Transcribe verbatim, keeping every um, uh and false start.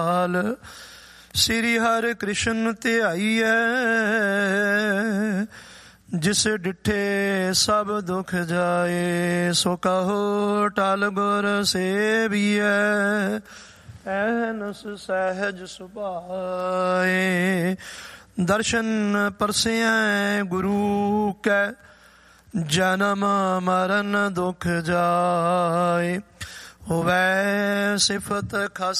ਸ੍ਰੀ ਹਰਿ ਕ੍ਰਿਸ਼ਨ ਧਿਆਈਐ, ਜਿਸ ਡਿਠੇ ਸਭ ਦੁਖ ਜਾਏ। ਸੋ ਕਹੋ ਟਲ ਗੁਰ ਸੇਵੀਐ, ਐਨਸ ਸਹਿਜ ਸੁਭਾਏ। ਦਰਸ਼ਨ ਪਰਸੈ ਗੁਰੂ ਕੈ, ਜਨਮ ਮਰਨ ਦੁਖ ਜਾਏ। ਹੋਵੈ ਸਿਫਤ ਖਸ